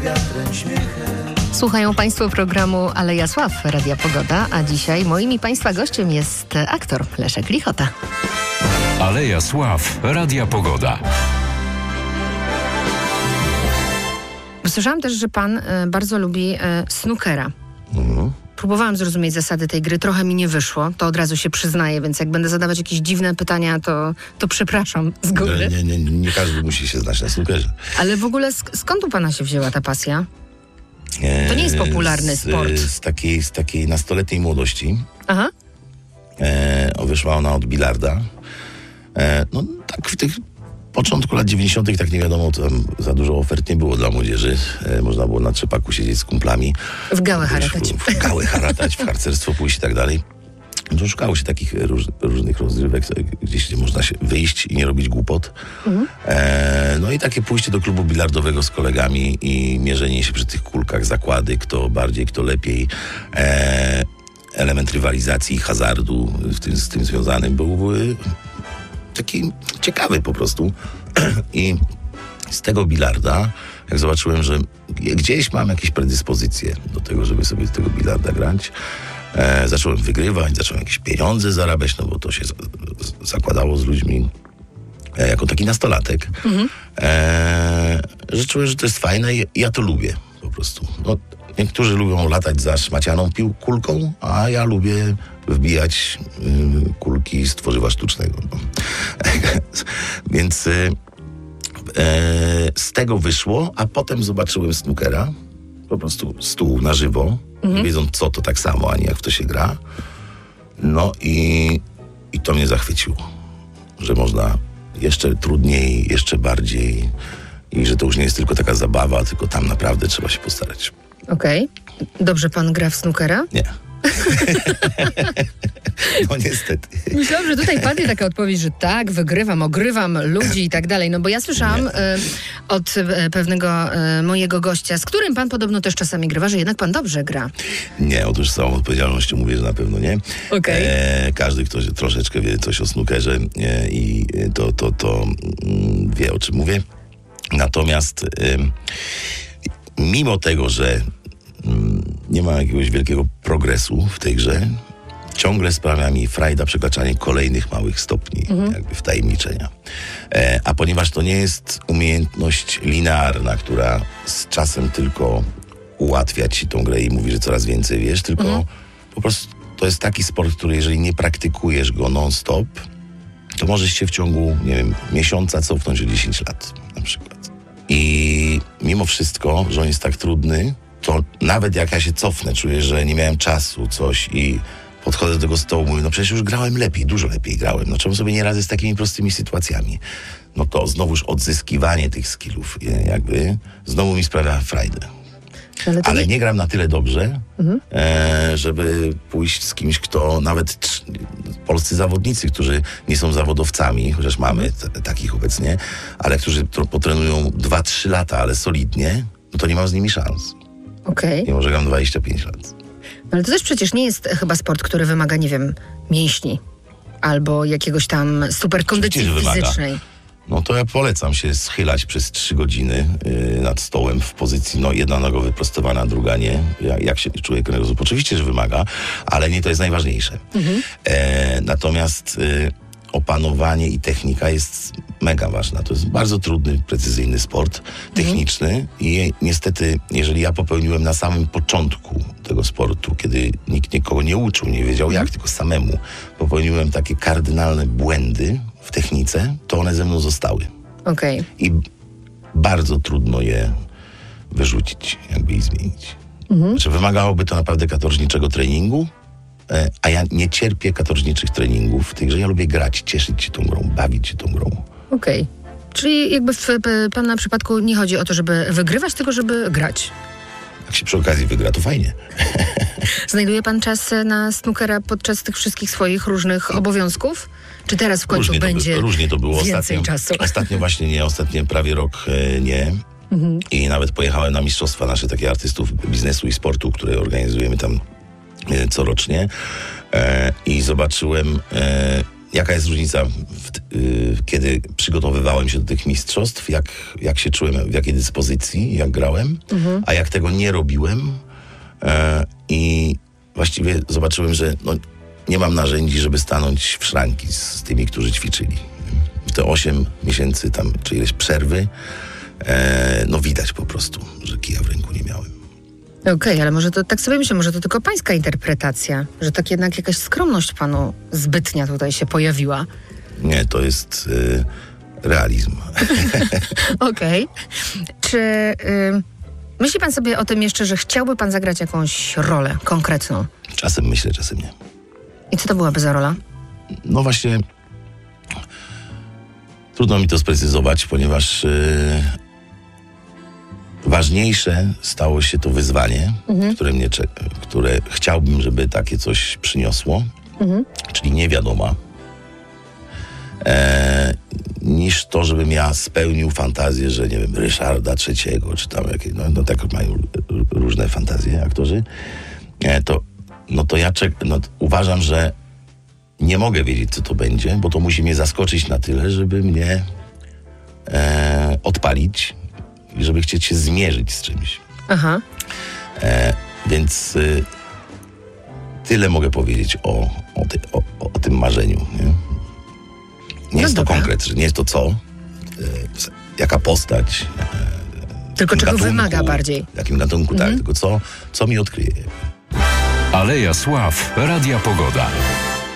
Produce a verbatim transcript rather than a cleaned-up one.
wiatrem, śmiechem. Słuchają Państwo programu Aleja Sław Radia Pogoda, a dzisiaj moim i Państwa gościem jest aktor Leszek Lichota. Aleja Sław Radia Pogoda. Słyszałam też, że Pan y, bardzo lubi y, snookera. Mhm. Próbowałam zrozumieć zasady tej gry, trochę mi nie wyszło, to od razu się przyznaję, więc jak będę zadawać jakieś dziwne pytania, to, to przepraszam z góry. Nie, nie, nie, nie każdy musi się znać na snookerze. Ale w ogóle sk- skąd u Pana się wzięła ta pasja? To nie jest popularny z, sport. Z takiej, z takiej nastoletniej młodości. Aha. E, wyszła ona od bilarda. E, no tak w tych początku lat dziewięćdziesiątych tak nie wiadomo, tam za dużo ofert nie było dla młodzieży. E, można było na trzepaku siedzieć z kumplami. W gałę haratać. W, w gałę haratać, w harcerstwo pójść i tak dalej. To szukało się takich róż, różnych rozrywek, gdzieś gdzie można się wyjść i nie robić głupot. Mhm. E, no i takie pójście do klubu bilardowego z kolegami i mierzenie się przy tych kulkach, zakłady, kto bardziej, kto lepiej. E, element rywalizacji i hazardu w tym, z tym związanym był taki ciekawy po prostu. I z tego bilarda, jak zobaczyłem, że gdzieś mam jakieś predyspozycje do tego, żeby sobie z tego bilarda grać, E, zacząłem wygrywać, zacząłem jakieś pieniądze zarabiać, no bo to się z, z, zakładało z ludźmi e, jako taki nastolatek. Mhm. E, że czułem, że to jest fajne i ja to lubię po prostu. No, niektórzy lubią latać za szmacianą pił kulką, a ja lubię wbijać y, kulki z tworzywa sztucznego. No. Więc y, e, z tego wyszło, a potem zobaczyłem snookera, po prostu stół na żywo, mhm. nie wiedząc co to tak samo, ani jak w to się gra. No i, i to mnie zachwyciło, że można jeszcze trudniej, jeszcze bardziej i że to już nie jest tylko taka zabawa, tylko tam naprawdę trzeba się postarać. Okej. Okay. Dobrze pan gra w snookera? Nie. No niestety. Myślałam, że tutaj padnie taka odpowiedź, że tak, wygrywam, ogrywam ludzi i tak dalej. No bo ja słyszałam y, od y, pewnego y, mojego gościa, z którym pan podobno też czasami grywa, że jednak pan dobrze gra. Nie, otóż z całą odpowiedzialnością mówię, że na pewno nie. Okay. E, każdy, kto troszeczkę wie coś o snookerze e, i to, to, to mm, wie, o czym mówię. Natomiast y, mimo tego, że nie ma jakiegoś wielkiego progresu w tej grze, ciągle sprawia mi frajda przekraczanie kolejnych małych stopni mhm. jakby wtajemniczenia. E, a ponieważ to nie jest umiejętność linearna, która z czasem tylko ułatwia ci tą grę i mówi, że coraz więcej wiesz, tylko mhm. po prostu to jest taki sport, który jeżeli nie praktykujesz go non-stop, to możesz się w ciągu, nie wiem, miesiąca cofnąć o dziesięć lat na przykład. I mimo wszystko, że on jest tak trudny, to nawet jak ja się cofnę, czuję, że nie miałem czasu, coś i podchodzę do tego stołu, mówię, no przecież już grałem lepiej, dużo lepiej grałem, no czemu sobie nie radzę z takimi prostymi sytuacjami? No to znowuż odzyskiwanie tych skillów jakby znowu mi sprawia frajdę. Ale, Ale nie... nie gram na tyle dobrze, mhm. e, żeby pójść z kimś, kto nawet trz... polscy zawodnicy, którzy nie są zawodowcami, chociaż mamy t- takich obecnie, ale którzy tro- potrenują dwa trzy lata, ale solidnie, no to nie mam z nimi szans. Okej. Okay. Mimo, że gram dwadzieścia pięć lat. No ale to też przecież nie jest chyba sport, który wymaga, nie wiem, mięśni albo jakiegoś tam super kondycji fizycznej. Wymaga. No to ja polecam się schylać przez trzy godziny yy, nad stołem w pozycji, no jedna noga wyprostowana, druga nie. Jak, jak się czuje kręgosłup? Oczywiście, że wymaga, ale nie to jest najważniejsze. Mhm. E, natomiast yy, opanowanie i technika jest mega ważna. To jest bardzo trudny, precyzyjny sport techniczny mhm. i niestety, jeżeli ja popełniłem na samym początku tego sportu, kiedy nikt nikogo nie uczył, nie wiedział jak, tylko samemu popełniłem takie kardynalne błędy w technice, to one ze mną zostały. Okay. I bardzo trudno je wyrzucić, jakby i zmienić. Mhm. Znaczy, wymagałoby to naprawdę katorżniczego treningu, a ja nie cierpię katorżniczych treningów w tej grze. Ja lubię grać, cieszyć się tą grą, bawić się tą grą. Okej. Okay. Czyli jakby w pana przypadku nie chodzi o to, żeby wygrywać, tylko żeby grać. Jak się przy okazji wygra, to fajnie. Znajduje pan czas na snookera podczas tych wszystkich swoich różnych obowiązków? Czy teraz w końcu różnie będzie to by, różnie to było. więcej ostatnio, czasu? Ostatnio właśnie nie, ostatnio prawie rok e, nie. Mhm. I nawet pojechałem na mistrzostwa nasze takie artystów biznesu i sportu, które organizujemy tam e, corocznie. E, I zobaczyłem, e, jaka jest różnica, w, y, kiedy przygotowywałem się do tych mistrzostw, jak, jak się czułem, w jakiej dyspozycji, jak grałem, mhm. a jak tego nie robiłem. E, I właściwie zobaczyłem, że no, nie mam narzędzi, żeby stanąć w szranki z, z tymi, którzy ćwiczyli. Te osiem miesięcy tam, czy ileś przerwy, e, no widać po prostu, że kija w ręku nie miałem. Okej, okay, ale może to, tak sobie myślę, może to tylko pańska interpretacja, że tak jednak jakaś skromność panu zbytnia tutaj się pojawiła. Nie, to jest y, realizm. Okej. Okay. Czy y, myśli pan sobie o tym jeszcze, że chciałby pan zagrać jakąś rolę konkretną? Czasem myślę, czasem nie. I co to byłaby za rola? No właśnie, trudno mi to sprecyzować, ponieważ y, ważniejsze stało się to wyzwanie, mhm. które mnie czeka, które chciałbym, żeby takie coś przyniosło, mhm. czyli niewiadoma, e, niż to, żebym ja spełnił fantazję, że nie wiem, Ryszarda trzeciego, czy tam jakieś, no, no tak mają r- różne fantazje aktorzy, e, to, no to ja czek- no, uważam, że nie mogę wiedzieć, co to będzie, bo to musi mnie zaskoczyć na tyle, żeby mnie e, odpalić i żeby chcieć się zmierzyć z czymś. Aha. E, więc y, tyle mogę powiedzieć o, o, ty, o, o tym marzeniu. Nie, nie no jest dobra. To konkret, że nie jest to co, e, jaka postać. E, tylko czego gatunku, wymaga bardziej. W jakim gatunku, mhm. tak, tylko co, co mi odkryje. Aleja Sław, Radia Pogoda.